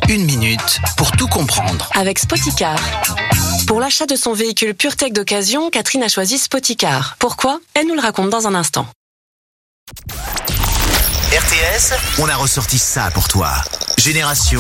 1 minute pour tout comprendre. Avec Spoticar. Pour l'achat de son véhicule PureTech d'occasion, Catherine a choisi Spoticar. Pourquoi ? Elle nous le raconte dans un instant. RTS, on a ressorti ça pour toi. Génération